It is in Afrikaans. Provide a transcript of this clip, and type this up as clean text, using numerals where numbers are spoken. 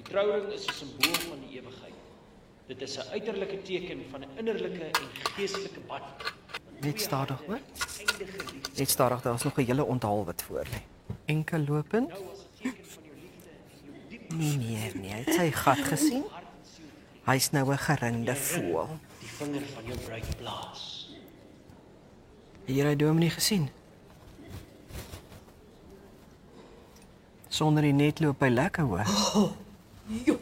Die trouring is 'n simbool van die ewigheid. Dit is 'n uiterlike teken van 'n innerlike en geestelike band. Net stadig, hoor. Net stadig, daar is nog 'n hele onthaal wat voor lê. Enkel lopend. Nee, het sy gat gesien? Hy's nou 'n geringde voël. Die vinger van jou bruid blaas. Hier hy Dominee gesien. Sonder die net loop by lekker hoor. Jo,